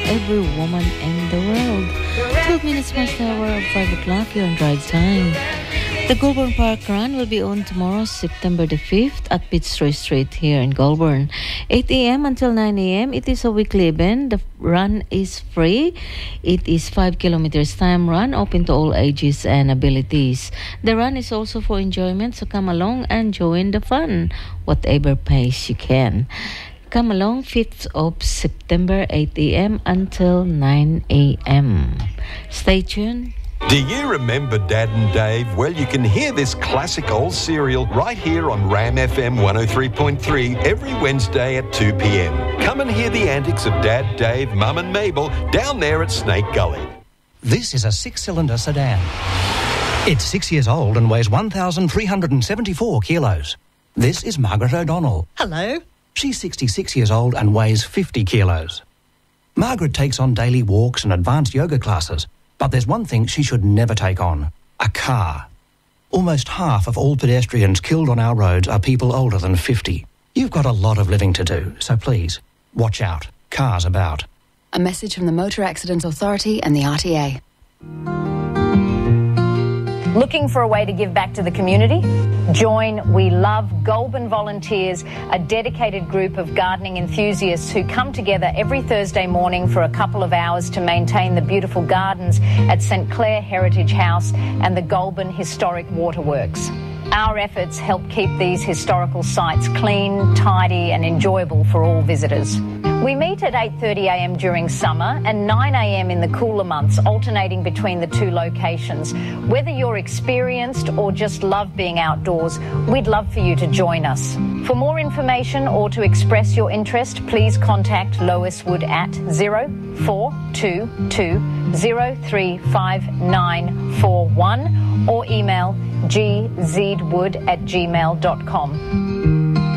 every woman in the world. 12 minutes past the hour of 5 o'clock, you're on drive time. The Goulburn Park Run will be on tomorrow, September the 5th at Fitzroy Street here in Goulburn. 8 a.m. until 9 a.m. It is a weekly event. The run is free. It is 5 kilometers time run, open to all ages and abilities. The run is also for enjoyment, so come along and join the fun, whatever pace you can. Come along, 5th of September, 8 a.m. until 9 a.m. Stay tuned. Do you remember Dad and Dave? Well, you can hear this classic old serial right here on Ram FM 103.3 every Wednesday at 2 p.m. Come and hear the antics of Dad, Dave, Mum and Mabel down there at Snake Gully. This is a 6-cylinder sedan. It's 6 years old and weighs 1,374 kilos. This is Margaret O'Donnell. Hello. She's 66 years old and weighs 50 kilos. Margaret takes on daily walks and advanced yoga classes. But there's one thing she should never take on: a car. Almost half of all pedestrians killed on our roads are people older than 50. You've got a lot of living to do, so please, watch out. Cars about. A message from the Motor Accidents Authority and the RTA. Looking for a way to give back to the community? Join We Love Goulburn Volunteers, a dedicated group of gardening enthusiasts who come together every Thursday morning for a couple of hours to maintain the beautiful gardens at St Clair Heritage House and the Goulburn Historic Waterworks. Our efforts help keep these historical sites clean, tidy and enjoyable for all visitors. We meet at 8:30am during summer and 9am in the cooler months, alternating between the two locations. Whether you're experienced or just love being outdoors, we'd love for you to join us. For more information or to express your interest, please contact Lois Wood at 0422 035941 or email gzwood@gmail.com.